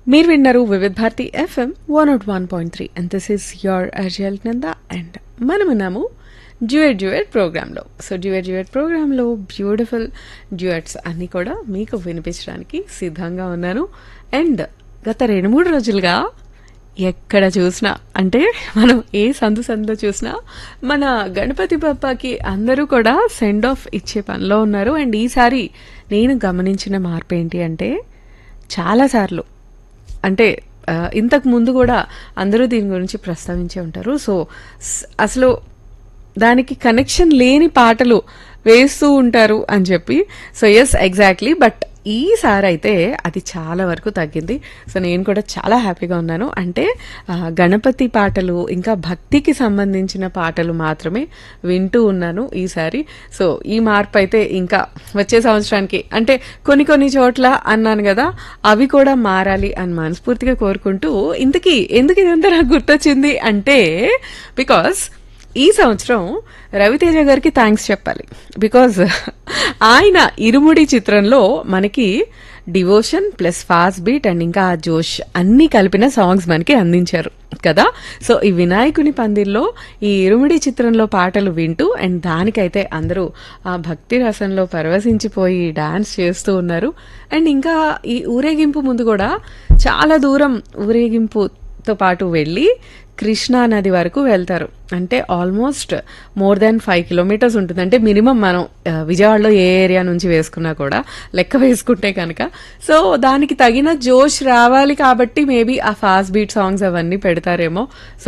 మీరు విన్నారు Vividh Bharati FM 101.3 and this is your అర్జల్ Nanda and మనమున్నాము duet ప్రోగ్రాంలో. సో డ్యూయట్ ప్రోగ్రాంలో బ్యూటిఫుల్ డ్యూయట్స్ అన్నీ కూడా మీకు వినిపించడానికి సిద్ధంగా ఉన్నాను. అండ్ గత 2-3 రోజులుగా ఎక్కడ చూసినా, అంటే మనం ఏ సందులో చూసినా మన గణపతి బప్పాకి అందరూ కూడా సెండ్ ఆఫ్ ఇచ్చే పనిలో ఉన్నారు. అండ్ ఈసారి నేను గమనించిన మార్పు ఏంటి అంటే, చాలాసార్లు అంటే ఇంతకు ముందు కూడా అందరూ దీని గురించి ప్రస్తావించే ఉంటారు. సో అసలు దానికి కనెక్షన్ లేని పాటలు వేస్తూ ఉంటారు అని చెప్పి. So yes, exactly. బట్ ఈసారి అయితే అది చాలా వరకు తగ్గింది. సో నేను కూడా చాలా హ్యాపీగా ఉన్నాను. అంటే గణపతి పాటలు ఇంకా భక్తికి సంబంధించిన పాటలు మాత్రమే వింటూ ఉన్నాను ఈసారి. సో ఈ మార్పు అయితే ఇంకా వచ్చే సంవత్సరానికి, అంటే కొన్ని చోట్ల అన్నాను కదా, అవి కూడా మారాలి అని మనస్ఫూర్తిగా కోరుకుంటూ, ఇంతకీ ఎందుకు ఇదంతా నాకు గుర్తొచ్చింది అంటే, బికాస్ ఈ సంవత్సరం రవితేజ గారికి థ్యాంక్స్ చెప్పాలి. బికాజ్ ఆయన ఇరుముడి చిత్రంలో మనకి devotion plus fast beat and ఇంకా జోష్ అన్ని కలిపిన సాంగ్స్ మనకి అందించారు కదా. సో ఈ వినాయకుని పందిల్లో ఈ ఇరుముడి చిత్రంలో పాటలు వింటూ, అండ్ దానికైతే అందరూ ఆ భక్తి రసంలో పరవశించిపోయి డాన్స్ చేస్తూ ఉన్నారు. అండ్ ఇంకా ఈ ఊరేగింపు ముందు కూడా చాలా దూరం ఊరేగింపుతో పాటు వెళ్ళి కృష్ణా నది వరకు వెళ్తారు. అంటే ఆల్మోస్ట్ మోర్ దాన్ 5 కిలోమీటర్స్ ఉంటుంది. అంటే మినిమం మనం విజయవాడలో ఏ ఏరియా నుంచి వేసుకున్నా కూడా లెక్క వేసుకుంటే కనుక. సో దానికి తగిన జోష్ రావాలి కాబట్టి మేబీ ఆ ఫాస్ట్ బీట్ సాంగ్స్ అవన్నీ పెడతారేమో. సో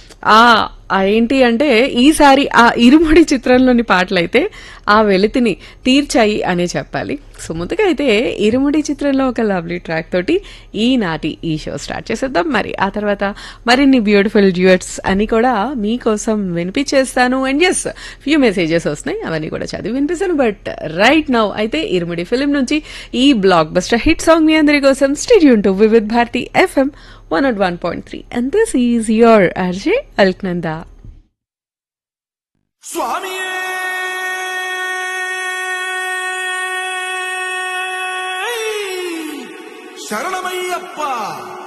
ఏంటి అంటే ఈసారి ఆ ఇరుముడి చిత్రంలోని పాటలైతే ఆ వెలితిని తీర్చాయి అనే చెప్పాలి. సో ముందుగా అయితే ఇరుముడి చిత్రంలో ఒక లవ్లీ ట్రాక్ తోటి ఈనాటి ఈ షో స్టార్ట్ చేసేద్దాం. మరి ఆ తర్వాత మరిన్ని బ్యూటిఫుల్ డ్యూయట్స్ అని కూడా మీకోసం వినిపించేస్తాను. అండ్ ఎస్, ఫ్యూ మెసేజెస్ వస్తున్నాయి, అవన్నీ కూడా చదివి వినిపిస్తాను. బట్ రైట్ నౌ అయితే ఇరుముడి ఫిలిం నుంచి ఈ బ్లాక్ బస్టర్ హిట్ సాంగ్ మీ అందరి కోసం. Stay tune to Vividh Bharati FM 101.3 and this is your RJ Alknanda. Swamiye Sharanamayappa.